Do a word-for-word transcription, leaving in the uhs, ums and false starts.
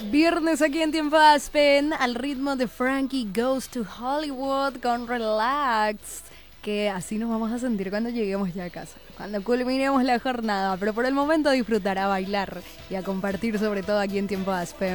Viernes aquí en Tiempo Aspen, al ritmo de Frankie Goes to Hollywood con Relax. Que así nos vamos a sentir cuando lleguemos ya a casa, cuando culminemos la jornada. Pero por el momento a disfrutar, a bailar y a compartir sobre todo aquí en Tiempo Aspen.